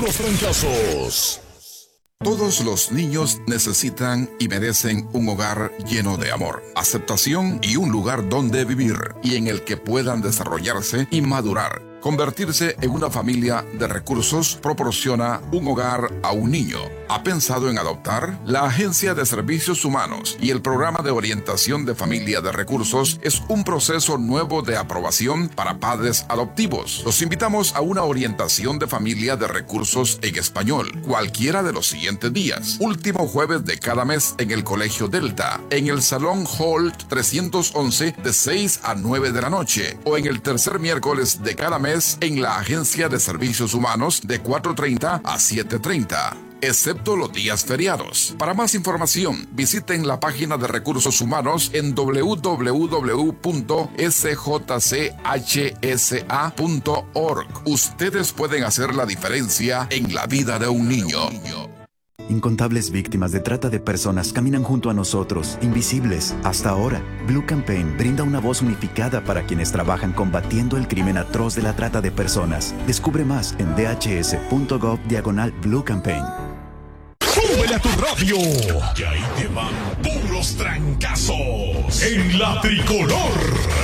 Puros Trancazos. Todos los niños necesitan y merecen un hogar lleno de amor, aceptación y un lugar donde vivir y en el que puedan desarrollarse y madurar. Convertirse en una familia de recursos proporciona un hogar a un niño. ¿Ha pensado en adoptar? La Agencia de Servicios Humanos y el Programa de Orientación de Familia de Recursos es un proceso nuevo de aprobación para padres adoptivos. Los invitamos a una orientación de familia de recursos en español, cualquiera de los siguientes días. Último jueves de cada mes en el Colegio Delta, en el Salón Holt 311 de 6 a 9 de la noche, o en el tercer miércoles de cada mes en la Agencia de Servicios Humanos de 4:30 a 7:30. Excepto los días feriados. Para más información, visiten la página de Recursos Humanos en www.sjchsa.org. Ustedes pueden hacer la diferencia en la vida de un niño. Incontables víctimas de trata de personas caminan junto a nosotros, invisibles. Hasta ahora, Blue Campaign brinda una voz unificada para quienes trabajan combatiendo el crimen atroz de la trata de personas. Descubre más en dhs.gov/Blue Campaign. ¡Súbele a tu radio! Y ahí te van puros trancazos en la tricolor.